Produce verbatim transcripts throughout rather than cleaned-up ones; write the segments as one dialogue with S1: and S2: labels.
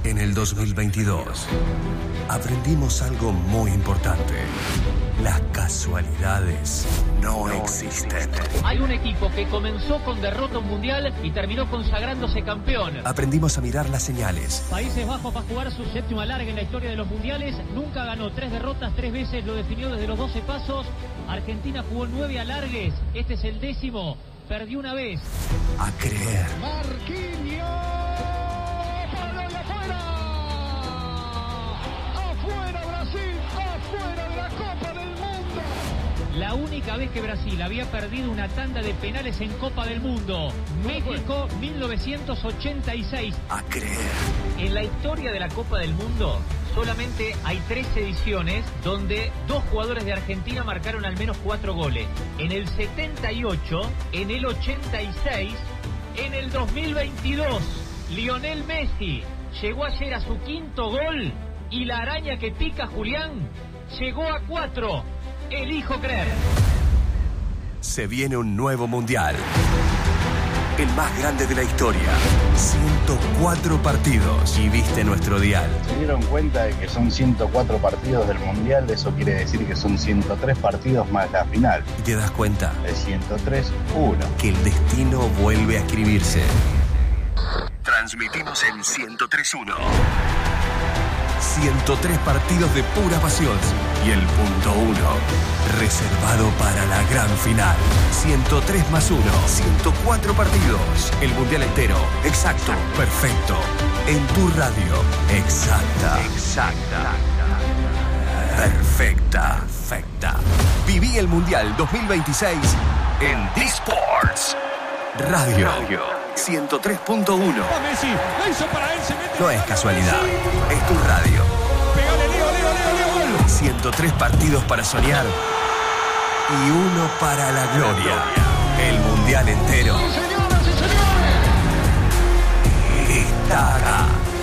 S1: En el dos mil veintidós aprendimos algo muy importante. Las casualidades no, no existen.
S2: Hay un equipo que comenzó con derrota mundial y terminó consagrándose campeón.
S1: Aprendimos a mirar las señales.
S2: Países Bajos va a jugar su séptima larga en la historia de los mundiales. Nunca ganó, tres derrotas, tres veces lo definió desde los doce pasos. Argentina jugó nueve alargues, este es el décimo. Perdió una vez.
S1: A creer.
S3: Marquinhos. ¡Para de afuera! ¡Afuera Brasil! ¡Afuera de la Copa del Mundo!
S2: La única vez que Brasil había perdido una tanda de penales en Copa del Mundo. México, mil novecientos ochenta y seis.
S1: A creer.
S2: En la historia de la Copa del Mundo solamente hay tres ediciones donde dos jugadores de Argentina marcaron al menos cuatro goles. En el setenta y ocho, en el ochenta y seis, en el dos mil veintidós. Lionel Messi llegó ayer a su quinto gol y la araña que pica Julián llegó a cuatro. Elijo creer.
S1: Se viene un nuevo mundial. El más grande de la historia. ciento cuatro partidos. Y viste nuestro dial.
S4: ¿Se dieron cuenta de que son ciento cuatro partidos del mundial? Eso quiere decir que son ciento tres partidos más la final.
S1: Y te das cuenta.
S4: De ciento tres, uno.
S1: Que el destino vuelve a escribirse. Transmitimos en ciento tres uno. ciento tres partidos de pura pasión. Y el punto uno, reservado para la gran final. ciento tres más uno, ciento cuatro partidos. El mundial entero. Exacto, perfecto. En tu radio. Exacta. Exacta. Perfecta. Perfecta. Viví el mundial dos mil veintiséis en D-Sports. Radio. Radio. ciento tres punto uno. No es casualidad, es tu radio.
S3: Pegale, Leo, Leo, Leo, Leo.
S1: ciento tres partidos para soñar y uno para la gloria. El mundial entero
S3: Sí, señoras y señores.
S1: está acá.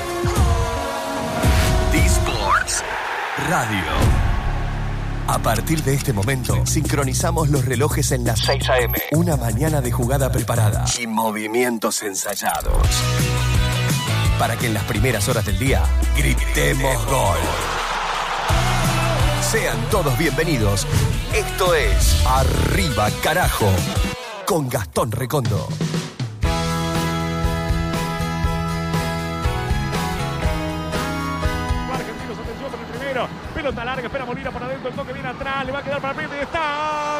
S1: D-Sports Radio. A partir de este momento, sincronizamos los relojes en las seis a eme. Una mañana de jugada preparada y movimientos ensayados. Para que en las primeras horas del día gritemos gol. Sean todos bienvenidos. Esto es Arriba Carajo con Gastón Recondo.
S3: Pelota larga, espera Molina por adentro, el toque viene atrás, le va a quedar para el y está.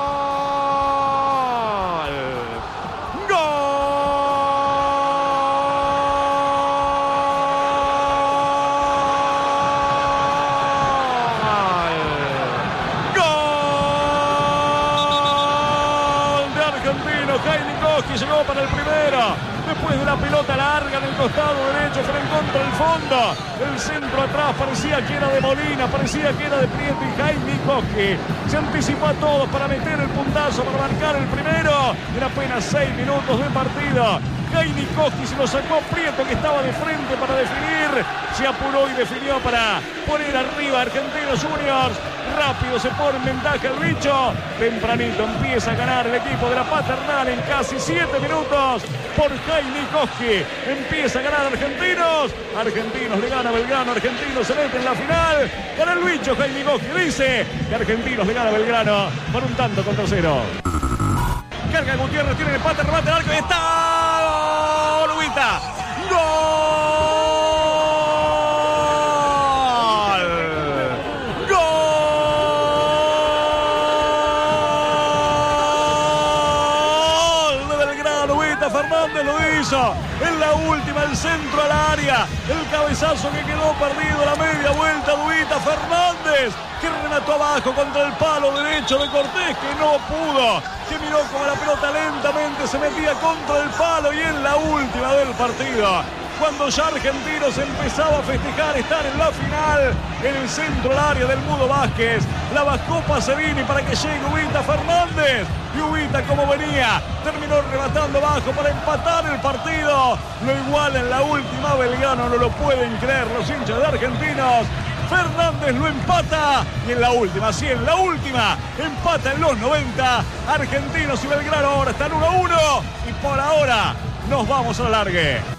S3: ¡Gol! ¡Gol! ¡Gol! De Argentino, Jaime Koski llegó para el primero. Después de la pelota larga en el costado derecho, frente contra el fondo. El centro atrás parecía que era de Molina, parecía que era de Prieto y Jaime Koski se anticipó a todos para meter el puntazo, para marcar el primero. En apenas seis minutos de partido, Jaime Koski se lo sacó Prieto, que estaba de frente para definir. Se apuró y definió para poner arriba a Argentinos Juniors. Rápido se pone en ventaja el bicho. Tempranito empieza a ganar el equipo de la Paternal en casi siete minutos. Por Jaime Koski empieza a ganar Argentinos. Argentinos le gana a Belgrano. Argentinos se mete en la final. Gana el bicho Jaime Koski. Dice que Argentinos le gana a Belgrano por un tanto contra cero. Carga Gutiérrez, tiene el empate, remate al arco y está. Lubita. ¡Gol! Fernández lo hizo en la última, el centro al área, el cabezazo que quedó perdido, la media vuelta, Dubita Fernández, que remató abajo contra el palo derecho de Cortés, que no pudo, que miró como la pelota lentamente se metía contra el palo, y en la última del partido, cuando ya Argentinos empezaba a festejar estar en la final, en el centro del área del Mudo Vázquez, la bajó Pacerini para que llegue Ubita Fernández, y Ubita, como venía, terminó rematando abajo para empatar el partido. Lo iguala en la última, Belgrano, no lo pueden creer los hinchas de Argentinos. Fernández lo empata, y en la última, sí, en la última, empata en los noventa. Argentinos y Belgrano ahora están uno a uno, y por ahora nos vamos a la largue.